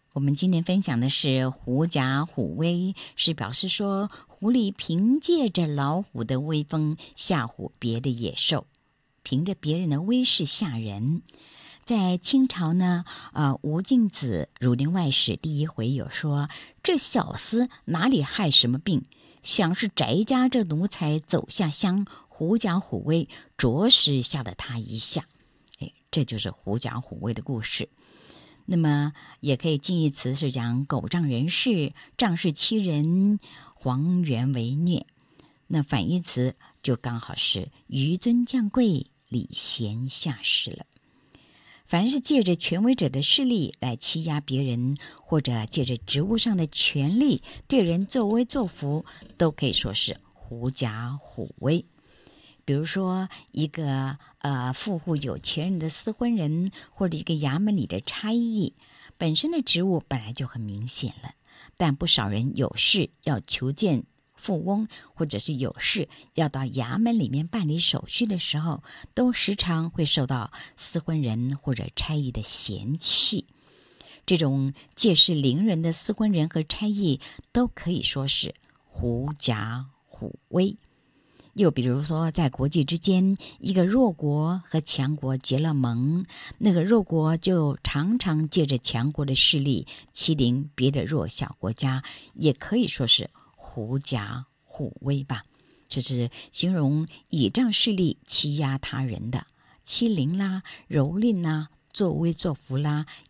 我们今天分享的是狐假虎威，是表示说狐狸凭借着老虎的威风吓唬别的野兽，凭着别人的威势吓人。在清朝呢，吴敬梓《儒林外史》第一回有说，这小厮哪里害什么病，想是翟家这奴才走下乡，狐假虎威，着实吓了他一下。这就是狐假虎威的故事。那么也可以近义词是讲狗仗人势，仗势欺人，黄猿为虐。那反义词就刚好是纡尊降贵，礼贤下士了。凡是借着权威者的势力来欺压别人，或者借着职务上的权力对人作威作福，都可以说是狐假虎威。比如说一个富户有钱人的私婚人，或者一个衙门里的差役，本身的职务本来就很明显了，但不少人有事要求见富翁，或者是有事要到衙门里面办理手续的时候，都时常会受到私婚人或者差役的嫌弃。这种借势凌人的私婚人和差役都可以说是狐假虎威。又比如说在国际之间，一个弱国和强国结了盟，那个弱国就常常借着强国的势力欺凌别的弱小国家，也可以说是狐假虎威吧。这是形容倚仗势力欺压他人的，欺凌啦、蹂躏啦、作威作福啦，